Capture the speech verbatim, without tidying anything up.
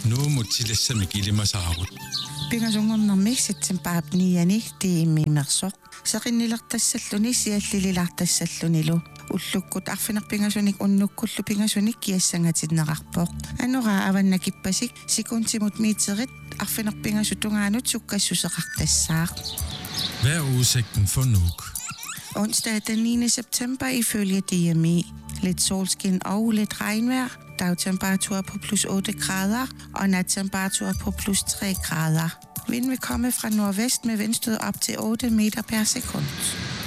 Nu må tillæsse mig gilde mig saarut. Pingasungorna mixitsen paapniani tiimmimersoq saqinnilertassalluni siallililartassallunilu ullukkut arfinerpingasunik unnukkullu pingasunik kiassangatinneqarpoq anora avannakippasik sikuntimut miiterit arfinerpingasutungaanut sukkassuseqartassaaq. Hvad er udsigten for Nuuk? Onsdag den niende september ifølge D M I. Lidt solskin og lidt regnvejr. Dagtemperatur på plus otte grader og nattemperatur på plus tre grader. Vind vil komme fra nordvest med vindstød op til otte meter per sekund.